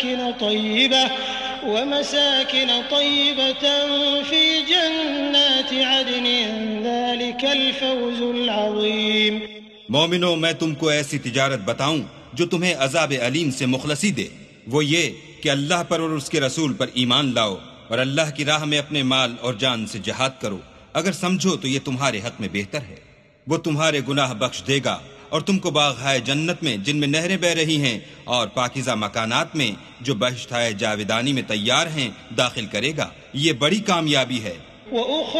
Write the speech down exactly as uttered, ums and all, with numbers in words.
वमसाकिन तय्यिबा वमसाकिन तय्यिबतन फी जन्नाति अदनिन ज़ालिकल फौज़ुल अज़ीम। मोमिनो, मैं तुमको ऐसी तिजारत बताऊं जो तुम्हें अज़ाब अलीम से मुखलसी दे। वो ये कि अल्लाह पर और उसके रसूल पर ईमान लाओ और अल्लाह की राह में अपने माल और जान से जिहाद करो। अगर समझो तो ये तुम्हारे हक में बेहतर है। वो तुम्हारे गुनाह बख्श देगा और तुमको बाग़-ए जन्नत में, जिनमें नहरें बह रही हैं, और पाकीज़ा मकानात में जो बहिश्त-ए जावेदानी में तैयार हैं, दाखिल करेगा। ये बड़ी कामयाबी है।